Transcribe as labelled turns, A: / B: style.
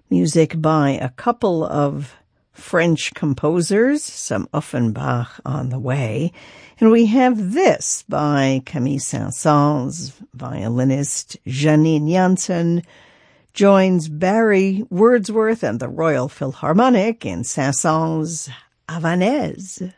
A: Music by a couple of French composers, some Offenbach on the way. And we have this by Camille Saint-Saëns, violinist Janine Jansen, joins Barry Wordsworth and the Royal Philharmonic in Saint-Saëns' Havanaise.